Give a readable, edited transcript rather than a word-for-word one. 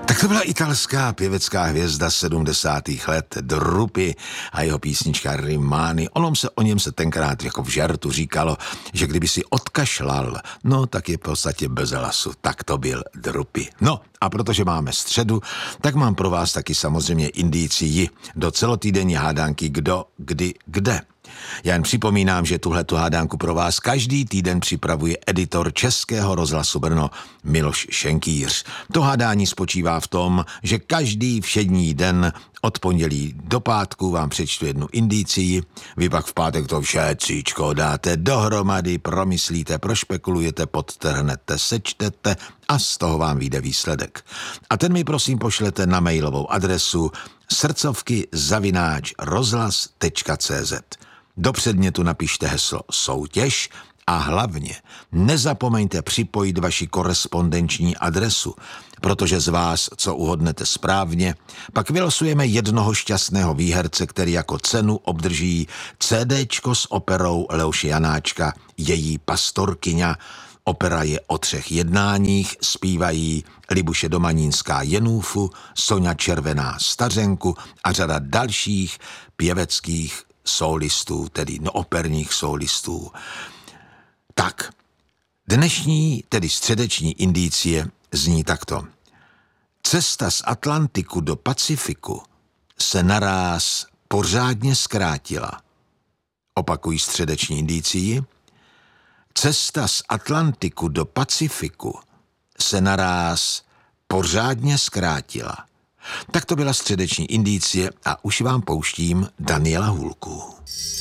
Tak to byla italská pěvecká hvězda 70. let Drupi a jeho písnička Rimani. O něm se tenkrát jako v žartu říkalo, že kdyby si odkašlal, no tak je v podstatě bez hlasu. Tak to byl Drupi. No a protože máme středu, tak mám pro vás taky samozřejmě indicii do celotýdenní hádanky Kdo, kdy, kde. Já jen připomínám, že tuhletu hádánku pro vás každý týden připravuje editor Českého rozhlasu Brno Miloš Šenkýř. To hádání spočívá v tom, že každý všední den od pondělí do pátku vám přečtu jednu indicii, vy pak v pátek to všecíčko dáte dohromady, promyslíte, prošpekulujete, podtrhnete, sečtete a z toho vám vyjde výsledek. A ten mi prosím pošlete na mailovou adresu srdcovky@rozhlas.cz. Do předmětu napište heslo soutěž a hlavně nezapomeňte připojit vaši korespondenční adresu, protože z vás, co uhodnete správně, pak vylosujeme jednoho šťastného výherce, který jako cenu obdrží CDčko s operou Leoše Janáčka Její pastorkyňa. Opera je o 3 jednáních, zpívají Libuše Domanínská Jenůfu, Soňa Červená Stařenku a řada dalších pěveckých solistů, tedy operních solistů. Tak, dnešní, tedy středeční indicie zní takto. Cesta z Atlantiku do Pacifiku se naráz pořádně zkrátila. Opakují středeční indicii. Cesta z Atlantiku do Pacifiku se naráz pořádně zkrátila. Tak to byla středeční indicie a už vám pouštím Daniela Hůlku.